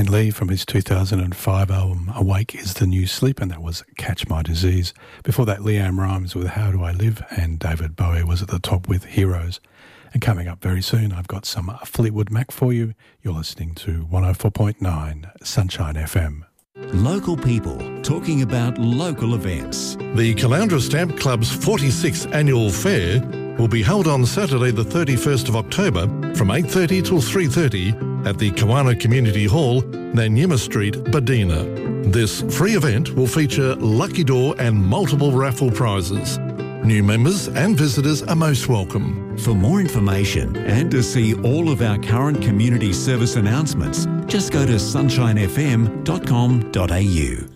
Dan Lee from his 2005 album Awake is the New Sleep, and that was Catch My Disease. Before that, Leanne Rimes with How Do I Live, and David Bowie was at the top with Heroes. And coming up very soon, I've got some Fleetwood Mac for you. You're listening to 104.9 Sunshine FM. Local people talking about local events. The Caloundra Stamp Club's 46th Annual Fair will be held on Saturday the 31st of October from 8:30 till 3:30 at the Kawana Community Hall, Nanyima Street, Badina. This free event will feature lucky draw and multiple raffle prizes. New members and visitors are most welcome. For more information and to see all of our current community service announcements, just go to sunshinefm.com.au.